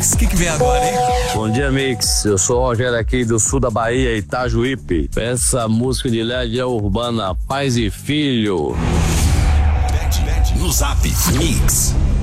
Mix, o que vem agora, hein? Bom dia, Mix. Eu sou o Rogério aqui do sul da Bahia, Itajuípe. Essa música de Lédia Urbana, Pais e Filho. No Zap Mix.